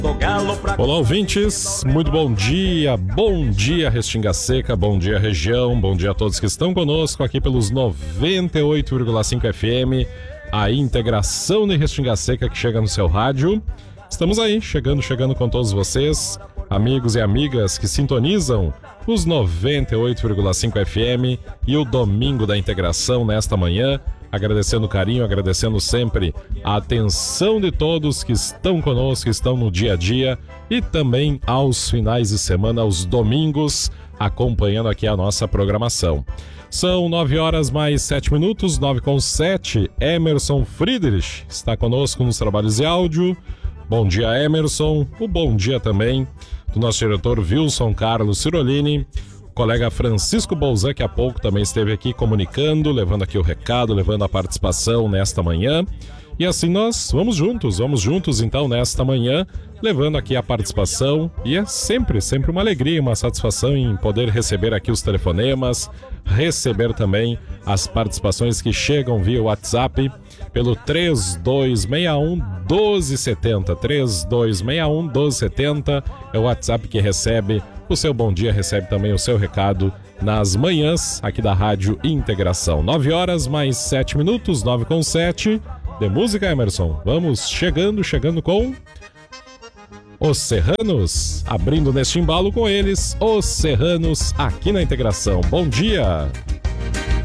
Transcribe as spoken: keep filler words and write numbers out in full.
Olá, ouvintes, muito bom dia, bom dia Restinga Seca, bom dia região, bom dia a todos que estão conosco aqui pelos noventa e oito vírgula cinco F M, a integração de Restinga Seca que chega no seu rádio. Estamos aí, chegando, chegando com todos vocês, amigos e amigas que sintonizam os noventa e oito vírgula cinco F M e o Domingo da Integração nesta manhã. Agradecendo o carinho, agradecendo sempre a atenção de todos que estão conosco, que estão no dia a dia e também aos finais de semana, aos domingos, acompanhando aqui a nossa programação. São nove horas mais sete minutos, nove com sete. Emerson Friedrich está conosco nos trabalhos de áudio. Bom dia, Emerson. O bom dia também do nosso diretor Wilson Carlos Cirolini. O colega Francisco Bolzan, que há pouco também esteve aqui comunicando, levando aqui o recado, levando a participação nesta manhã. E assim nós vamos juntos, vamos juntos então nesta manhã, levando aqui a participação. E é sempre, sempre uma alegria, uma satisfação em poder receber aqui os telefonemas, receber também as participações que chegam via WhatsApp pelo três dois seis um, um dois sete zero. três dois seis um, um dois sete zero é o WhatsApp que recebe o seu bom dia, recebe também o seu recado nas manhãs aqui da Rádio Integração. nove horas mais sete minutos, nove com sete. De música, Emerson. Vamos chegando, chegando com Os Serranos. Abrindo neste embalo com eles, Os Serranos aqui na Integração. Bom dia!